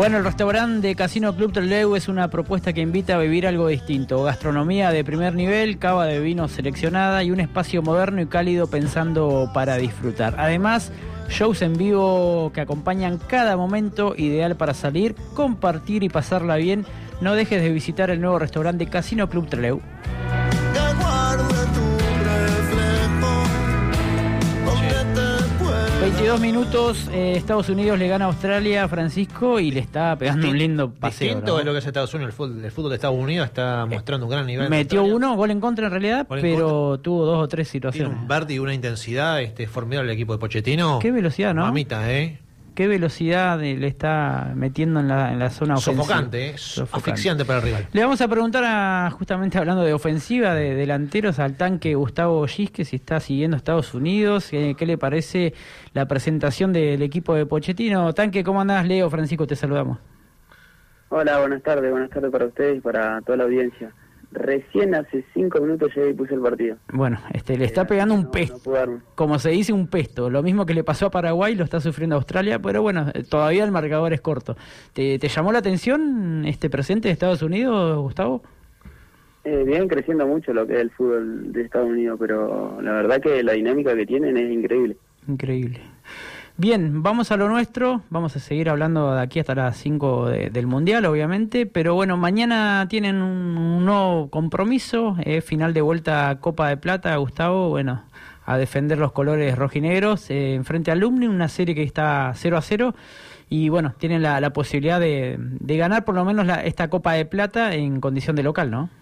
Bueno, el restaurante de Casino Club Trelew es una propuesta que invita a vivir algo distinto. Gastronomía de primer nivel, cava de vino seleccionada y un espacio moderno y cálido pensando para disfrutar. Además, shows en vivo que acompañan cada momento, ideal para salir, compartir y pasarla bien. No dejes de visitar el nuevo restaurante Casino Club Trelew. 22 minutos, Estados Unidos le gana a Australia, Francisco, y le está pegando un lindo paseo. Distinto ¿no? Es lo que es Estados Unidos. El fútbol de Estados Unidos está mostrando un gran nivel. Metió uno, gol en contra en realidad, Gol en pero contra. tuvo dos o tres situaciones. Tiene un vértigo y una intensidad formidable el equipo de Pochettino. Qué velocidad, ¿no? Mamita, Qué velocidad le está metiendo en la zona ofensiva. Sofocante, asfixiante para el rival. Le vamos a preguntar, justamente hablando de ofensiva, de delanteros, al tanque Gustavo Gisque, si está siguiendo Estados Unidos. ¿Qué le parece la presentación del equipo de Pochettino? Tanque, ¿cómo andás? Leo, Francisco, te saludamos. Hola, buenas tardes para ustedes y para toda la audiencia. Recién hace 5 minutos llegué y puse el partido. Bueno, le está pegando un pesto, como se dice, un pesto. Lo mismo que le pasó a Paraguay, lo está sufriendo Australia, pero bueno, todavía el marcador es corto. ¿Te llamó la atención este presente de Estados Unidos, Gustavo? Vienen creciendo mucho lo que es el fútbol de Estados Unidos, pero la verdad que la dinámica que tienen es increíble. Increíble. Bien, vamos a lo nuestro, vamos a seguir hablando de aquí hasta las 5 del Mundial, obviamente, pero bueno, mañana tienen un nuevo compromiso, final de vuelta Copa de Plata, Gustavo, bueno, a defender los colores rojinegros, frente a Alumni, una serie que está 0-0, y bueno, tienen la posibilidad de ganar por lo menos esta Copa de Plata en condición de local, ¿no?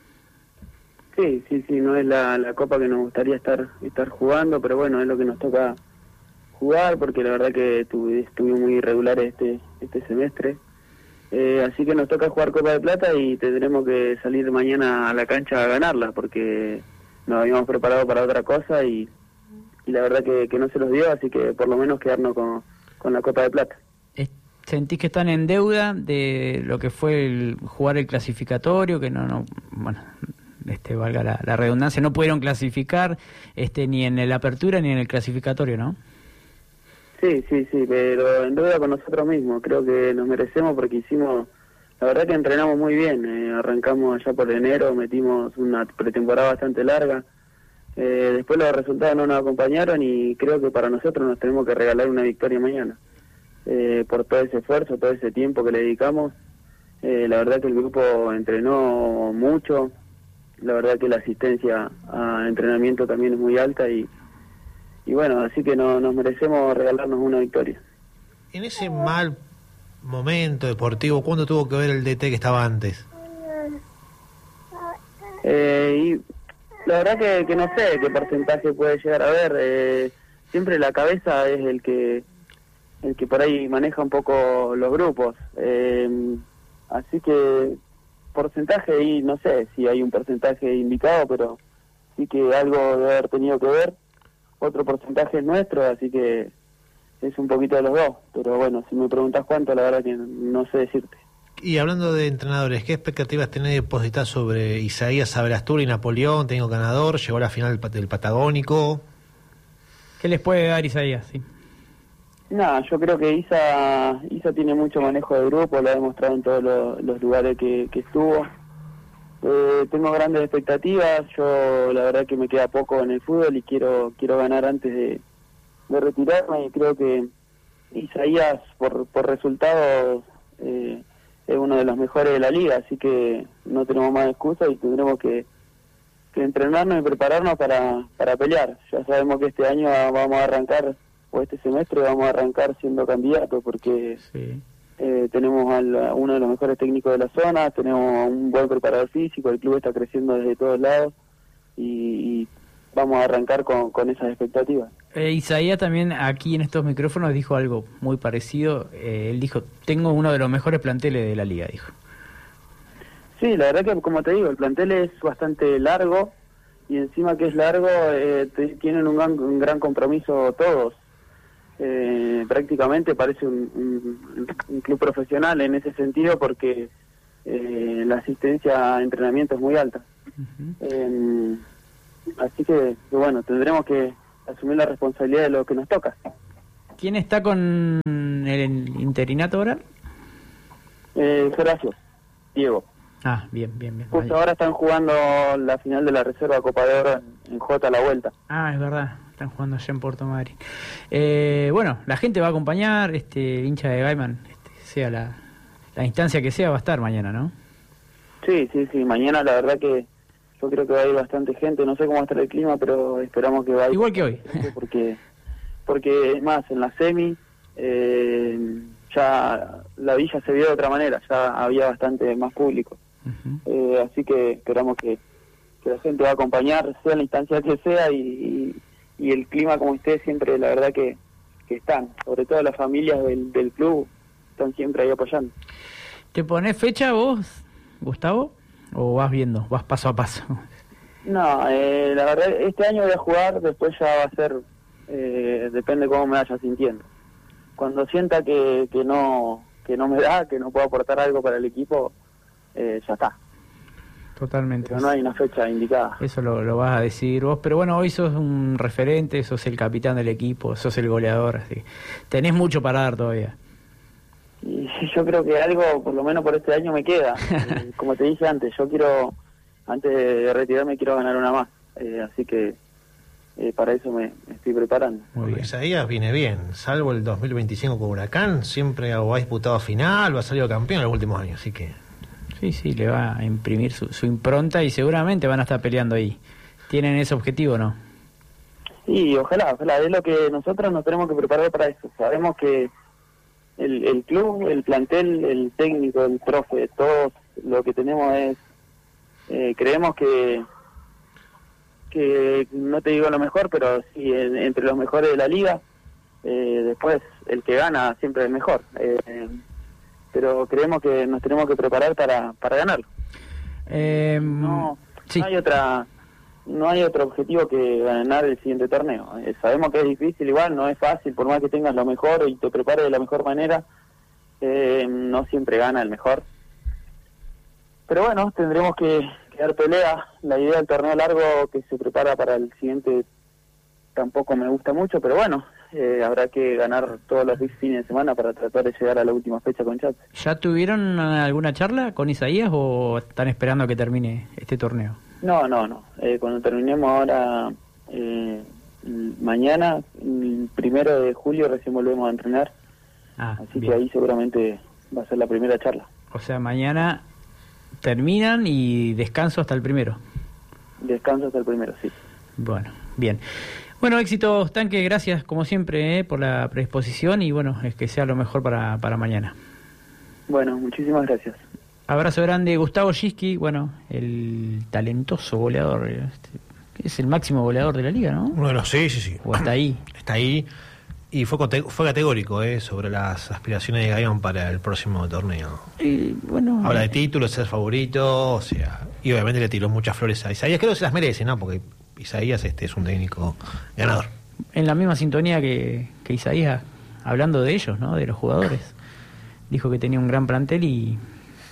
Sí, no es la Copa que nos gustaría estar jugando, pero bueno, es lo que nos toca jugar, porque la verdad que estuvimos muy irregulares este semestre, así que nos toca jugar Copa de Plata y tendremos que salir mañana a la cancha a ganarla, porque nos habíamos preparado para otra cosa y la verdad que no se los dio, así que por lo menos quedarnos con la Copa de Plata. ¿Sentís que están en deuda de lo que fue jugar el clasificatorio, que no bueno, valga la redundancia, no pudieron clasificar ni en la apertura ni en el clasificatorio, ¿no? Sí, pero en deuda con nosotros mismos, creo que nos merecemos porque la verdad que entrenamos muy bien, arrancamos allá por enero, metimos una pretemporada bastante larga, después los resultados no nos acompañaron y creo que para nosotros nos tenemos que regalar una victoria mañana, por todo ese esfuerzo, todo ese tiempo que le dedicamos, la verdad que el grupo entrenó mucho, la verdad que la asistencia a entrenamiento también es muy alta y bueno, así que nos merecemos regalarnos una victoria. En ese mal momento deportivo, ¿cuándo tuvo que ver el DT que estaba antes? Y la verdad que no sé qué porcentaje puede llegar a ver. Siempre la cabeza es el que por ahí maneja un poco los grupos. Así que porcentaje, y no sé si hay un porcentaje indicado, pero sí que algo debe haber tenido que ver. Otro porcentaje es nuestro, así que es un poquito de los dos. Pero bueno, si me preguntás cuánto, la verdad que no sé decirte. Y hablando de entrenadores, ¿qué expectativas tenés depositar sobre Isaías Aberastura y Napoleón? Técnico ganador, llegó a la final del Patagónico. ¿Qué les puede dar Isaías? Sí. Nada, yo creo que Isa tiene mucho manejo de grupo, lo ha demostrado en todos los lugares que estuvo. Tengo grandes expectativas, yo la verdad que me queda poco en el fútbol y quiero ganar antes de retirarme, y creo que Isaías por resultados es uno de los mejores de la liga, así que no tenemos más excusas y tendremos que entrenarnos y prepararnos para pelear. Ya sabemos que este año vamos a arrancar, o este semestre vamos a arrancar siendo candidatos, porque sí. Tenemos a uno de los mejores técnicos de la zona, tenemos un buen preparador físico, el club está creciendo desde todos lados y vamos a arrancar con esas expectativas. Isaías también aquí en estos micrófonos dijo algo muy parecido. Él dijo, tengo uno de los mejores planteles de la liga, dijo. Sí, la verdad que como te digo, el plantel es bastante largo y encima que es largo tienen un gran compromiso todos. Prácticamente parece un club profesional en ese sentido, porque la asistencia a entrenamiento es muy alta. Uh-huh. Así que bueno, tendremos que asumir la responsabilidad de lo que nos toca. ¿Quién está con el interinato ahora? Gerasio, Diego. Ah, bien. Justo ahora están jugando la final de la Reserva Copa de Oro en J la vuelta. Ah, es verdad, están jugando allá en Puerto Madryn. Bueno, la gente va a acompañar, hincha de Gaiman, sea la instancia que sea, va a estar mañana, ¿no? Sí, mañana la verdad que yo creo que va a ir bastante gente, no sé cómo va a estar el clima, pero esperamos que vaya. Igual que hoy. Porque es más, en la semi ya la villa se vio de otra manera, ya había bastante más público. Uh-huh. Así que esperamos que la gente va a acompañar, sea la instancia que sea, y el clima como esté, siempre la verdad que están, sobre todo las familias del club, están siempre ahí apoyando. ¿Te ponés fecha vos, Gustavo? ¿O vas viendo, vas paso a paso? No, la verdad, este año voy a jugar, después ya va a ser, depende cómo me vaya sintiendo. Cuando sienta que no me da, que no puedo aportar algo para el equipo, ya está. Totalmente. Pero no hay una fecha indicada. Eso lo vas a decidir vos, pero bueno, hoy sos un referente, sos el capitán del equipo, sos el goleador, así tenés mucho para dar todavía. Y yo creo que algo, por lo menos por este año, me queda. Como te dije antes, yo quiero, antes de retirarme, quiero ganar una más. Así que para eso me estoy preparando. Muy bien. Isaías viene bien, salvo el 2025 con Huracán, siempre ha disputado final, ha salido campeón en los últimos años, así que... Sí, le va a imprimir su impronta y seguramente van a estar peleando ahí. ¿Tienen ese objetivo o no? Sí, ojalá, es lo que nosotros nos tenemos que preparar para eso. Sabemos que el club, el plantel, el técnico, el profe, todos lo que tenemos es, creemos que no te digo lo mejor, pero sí entre los mejores de la liga. Después el que gana siempre es el mejor, pero creemos que nos tenemos que preparar para ganarlo. Sí. No hay otro objetivo que ganar el siguiente torneo. Sabemos que es difícil, igual no es fácil, por más que tengas lo mejor y te prepares de la mejor manera, no siempre gana el mejor. Pero bueno, tendremos que dar pelea. La idea del torneo largo que se prepara para el siguiente tampoco me gusta mucho, pero bueno, habrá que ganar todos los fines de semana para tratar de llegar a la última fecha con Chats. ¿Ya tuvieron alguna charla con Isaías o están esperando a que termine este torneo? No. Cuando terminemos ahora, mañana, el 1 de julio, recién volvemos a entrenar. Así bien. Que ahí seguramente va a ser la primera charla. O sea, mañana terminan y descanso hasta el 1. Descanso hasta el 1, sí. Bueno, bien. Bueno, éxitos, Tanque, gracias como siempre por la predisposición y bueno, es que sea lo mejor para mañana. Bueno, muchísimas gracias. Abrazo grande, Gustavo Gischi, bueno, el talentoso goleador, es el máximo goleador de la liga, ¿no? Bueno, sí. ¿O está ahí? Está ahí y fue categórico sobre las aspiraciones de Gaiman para el próximo torneo. Bueno, habla de títulos, ser favorito, o sea, y obviamente le tiró muchas flores a Isaías, creo que se las merece, ¿no? Porque Isaías es un técnico ganador. En la misma sintonía que Isaías, hablando de ellos, ¿no? De los jugadores. Dijo que tenía un gran plantel y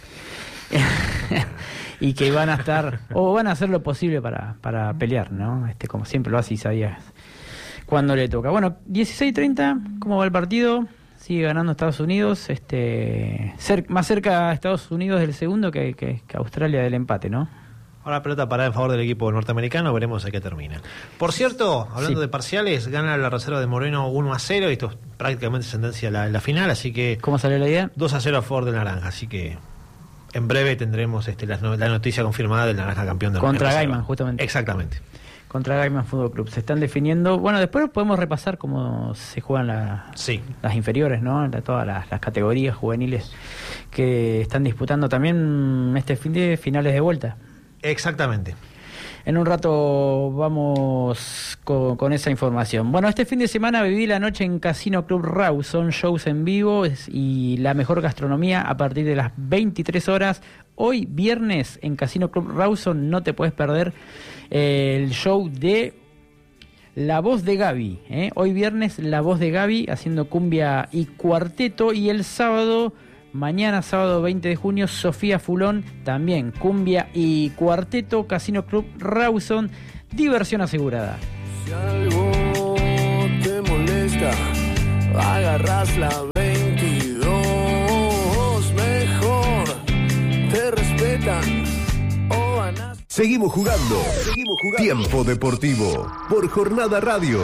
que van a estar, o van a hacer lo posible para pelear, ¿no? Como siempre lo hace Isaías cuando le toca. Bueno, 16:30, ¿cómo va el partido? Sigue ganando Estados Unidos, más cerca a Estados Unidos del segundo que Australia del empate, ¿no? Ahora pelota parada en favor del equipo norteamericano, veremos a qué termina. Por cierto, hablando de parciales, gana la Reserva de Moreno 1-0, y esto es prácticamente sentencia la final, así que... ¿Cómo salió la idea? 2-0 a favor del Naranja, así que en breve tendremos la noticia confirmada del Naranja campeón del Contra Gaiman, justamente. Exactamente. Contra Gaiman Fútbol Club. Se están definiendo... Bueno, después podemos repasar cómo se juegan las inferiores, ¿no? Todas las categorías juveniles que están disputando también este fin de finales de vuelta. Exactamente. En un rato vamos con esa información. Bueno, este fin de semana viví la noche en Casino Club Rawson, shows en vivo y la mejor gastronomía a partir de las 23 horas. Hoy viernes en Casino Club Rawson no te puedes perder el show de La Voz de Gaby. Hoy viernes La Voz de Gaby haciendo cumbia y cuarteto, y el sábado... Mañana, sábado 20 de junio, Sofía Fulón, también cumbia y cuarteto, Casino Club Rawson, diversión asegurada. Si algo te molesta, agarras la 22, mejor Seguimos jugando. Tiempo Deportivo por Jornada Radio.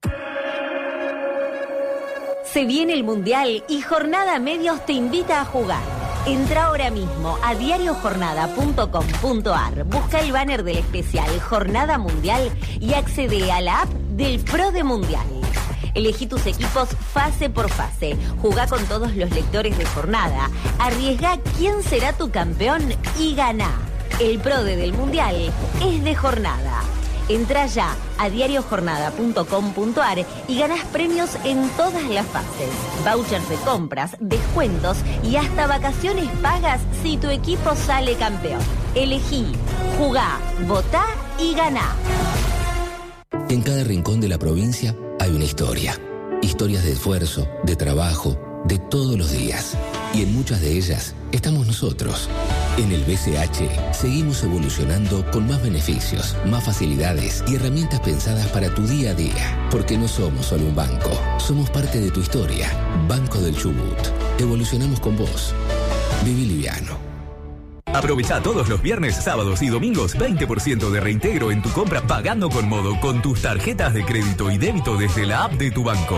Se viene el Mundial y Jornada Medios te invita a jugar. Entra ahora mismo a diariojornada.com.ar, busca el banner del especial Jornada Mundial y accede a la app del Pro de Mundial. Elegí tus equipos fase por fase, jugá con todos los lectores de Jornada, arriesgá quién será tu campeón y ganá. El Pro del Mundial es de Jornada. Entra ya a diariojornada.com.ar y ganás premios en todas las fases. Vouchers de compras, descuentos y hasta vacaciones pagas si tu equipo sale campeón. Elegí, jugá, votá y ganá. En cada rincón de la provincia hay una historia. Historias de esfuerzo, de trabajo, de todos los días. Y en muchas de ellas estamos nosotros. En el BCH seguimos evolucionando con más beneficios, más facilidades y herramientas pensadas para tu día a día. Porque no somos solo un banco, somos parte de tu historia. Banco del Chubut. Evolucionamos con vos. Viví liviano. Aprovecha todos los viernes, sábados y domingos 20% de reintegro en tu compra pagando con Modo con tus tarjetas de crédito y débito desde la app de tu banco.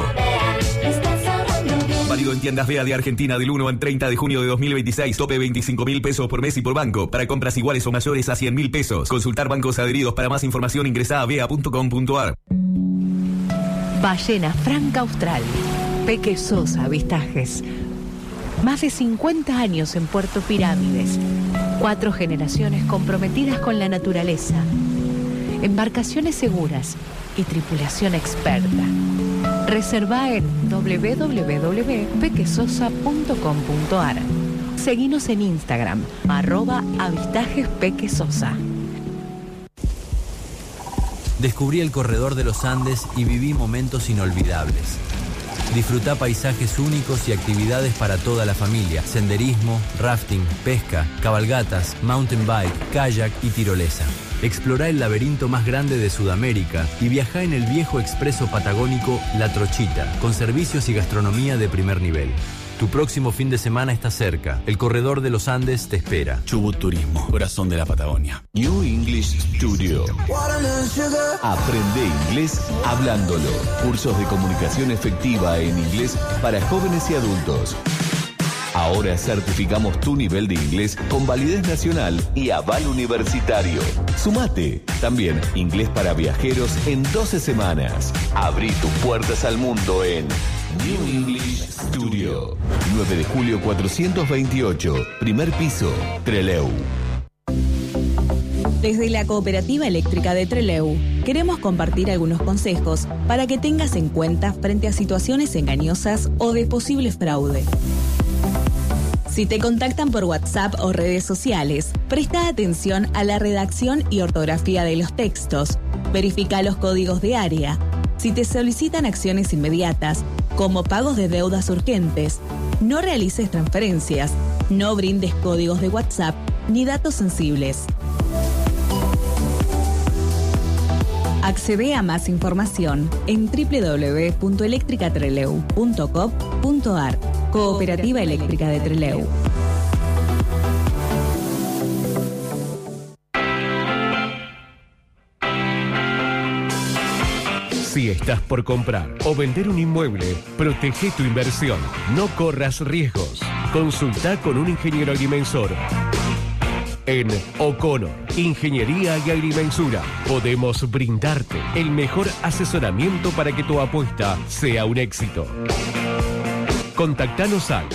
Válido en tiendas BEA de Argentina del 1 al 30 de junio de 2026. Tope 25.000 pesos por mes y por banco. Para compras iguales o mayores a 100.000 pesos. Consultar bancos adheridos. Para más información ingresá a bea.com.ar. Ballena Franca Austral. Peque Sosa Avistajes. Más de 50 años en Puerto Pirámides. 4 generaciones comprometidas con la naturaleza. Embarcaciones seguras y tripulación experta. Reserva en www.pequesosa.com.ar. Seguinos en Instagram, @avistajespequesosa. Descubrí el corredor de los Andes y viví momentos inolvidables. Disfrutá paisajes únicos y actividades para toda la familia. Senderismo, rafting, pesca, cabalgatas, mountain bike, kayak y tirolesa. Explorá el laberinto más grande de Sudamérica y viajá en el viejo expreso patagónico La Trochita, con servicios y gastronomía de primer nivel. Tu próximo fin de semana está cerca. El corredor de los Andes te espera. Chubut Turismo, corazón de la Patagonia. New English Studio. Aprende inglés hablándolo. Cursos de comunicación efectiva en inglés para jóvenes y adultos. Ahora certificamos tu nivel de inglés con validez nacional y aval universitario. Sumate. También inglés para viajeros en 12 semanas. Abrí tus puertas al mundo en New English Studio. 9 de julio 428. Primer piso. Trelew. Desde la Cooperativa Eléctrica de Trelew, queremos compartir algunos consejos para que tengas en cuenta frente a situaciones engañosas o de posible fraude. Si te contactan por WhatsApp o redes sociales, presta atención a la redacción y ortografía de los textos. Verifica los códigos de área. Si te solicitan acciones inmediatas, como pagos de deudas urgentes, no realices transferencias, no brindes códigos de WhatsApp ni datos sensibles. Accede a más información en www.electricatreleu.com.ar. Cooperativa Eléctrica de Trelew. Si estás por comprar o vender un inmueble, protege tu inversión. No corras riesgos. Consulta con un ingeniero agrimensor. En O'Connor, Ingeniería y Agrimensura, podemos brindarte el mejor asesoramiento para que tu apuesta sea un éxito. Contactanos al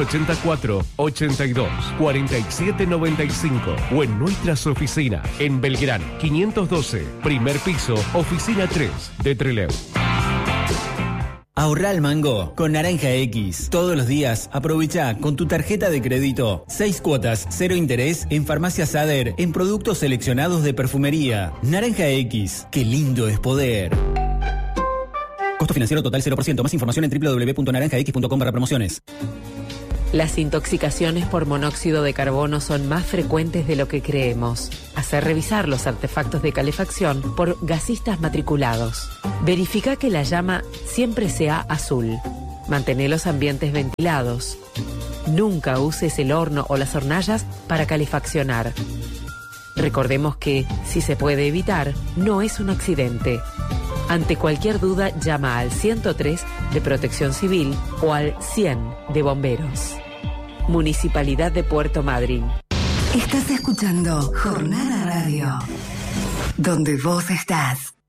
284-82-4795 o en nuestras oficinas en Belgrano 512, primer piso, oficina 3 de Trelew. Ahorrá al mango con Naranja X. Todos los días aprovecha con tu tarjeta de crédito 6 cuotas, 0 interés en Farmacia Sader en productos seleccionados de perfumería. Naranja X, qué lindo es poder. Costo financiero total 0%. Más información en www.naranjax.com/promociones. Las intoxicaciones por monóxido de carbono son más frecuentes de lo que creemos. Hacer revisar los artefactos de calefacción por gasistas matriculados. Verifica que la llama siempre sea azul. Mantén los ambientes ventilados. Nunca uses el horno o las hornallas para calefaccionar. Recordemos que, si se puede evitar, no es un accidente. Ante cualquier duda, llama al 103 de Protección Civil o al 100 de Bomberos. Municipalidad de Puerto Madryn. Estás escuchando Jornada Radio, donde vos estás.